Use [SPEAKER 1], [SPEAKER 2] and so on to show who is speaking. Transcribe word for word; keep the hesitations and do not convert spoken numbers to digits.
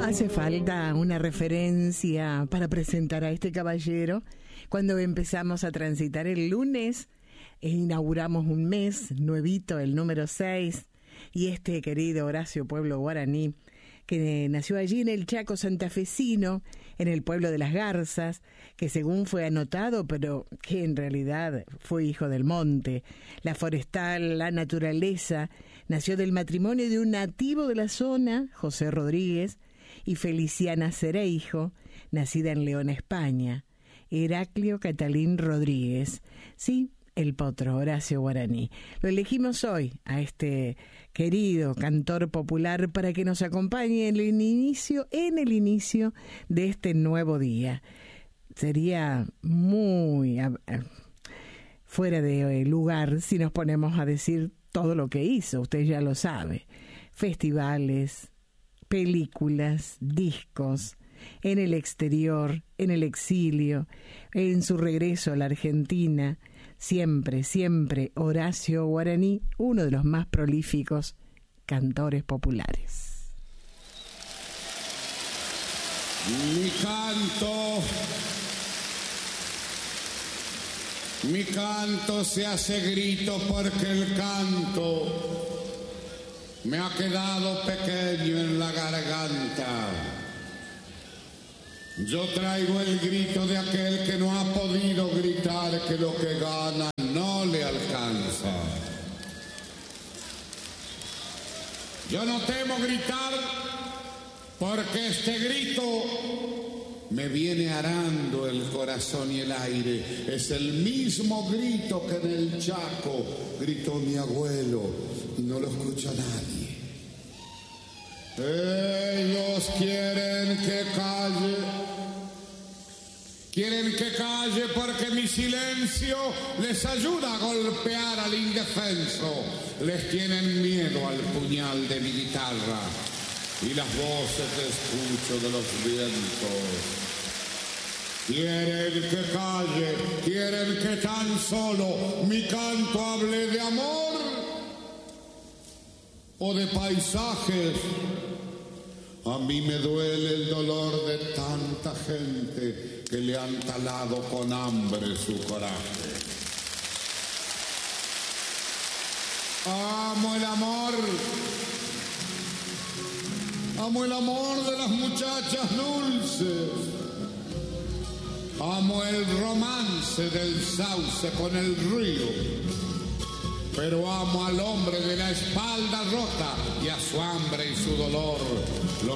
[SPEAKER 1] hace falta una referencia para presentar a este caballero. Cuando empezamos a transitar el lunes, e inauguramos un mes nuevito, el número seis, y este querido Horacio Pueblo Guaraní, que nació allí en el Chaco santafesino, en el pueblo de Las Garzas, que según fue anotado, pero que en realidad fue hijo del monte, la forestal, la naturaleza. Nació del matrimonio de un nativo de la zona, José Rodríguez, y Feliciana Cereijo, nacida en León, España. Heraclio Catalín Rodríguez, sí, el potro Horacio Guaraní. Lo elegimos hoy a este querido cantor popular para que nos acompañe en el inicio, en el inicio de este nuevo día. Sería muy uh, fuera de lugar si nos ponemos a decir todo lo que hizo, usted ya lo sabe. Festivales, películas, discos, en el exterior, en el exilio, en su regreso a la Argentina. Siempre, siempre Horacio Guaraní, uno de los más prolíficos cantores populares.
[SPEAKER 2] Mi canto, mi canto se hace grito porque el canto me ha quedado pequeño en la garganta. Yo traigo el grito de aquel que no ha podido gritar que lo que gana no le alcanza. Yo no temo gritar porque este grito me viene arando el corazón y el aire. Es el mismo grito que en el Chaco gritó mi abuelo y no lo escucha nadie. Ellos quieren que calle, quieren que calle porque mi silencio les ayuda a golpear al indefenso. Les tienen miedo al puñal de mi guitarra y las voces que escucho de los vientos. Quieren que calle, quieren que tan solo mi canto hable de amor o de paisajes. A mí me duele el dolor de tanta gente que le han talado con hambre su coraje. Amo el amor, amo el amor de las muchachas dulces, amo el romance del sauce con el río, pero amo al hombre de la espalda rota y a su hambre y su dolor. Lo